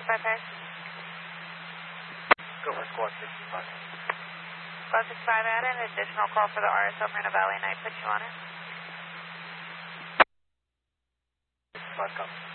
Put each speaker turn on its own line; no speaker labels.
65 Paris.
Go for squad 65.
Squad 65, add an additional call for the RSL Moreno Valley, and I put you on it.
65 comes.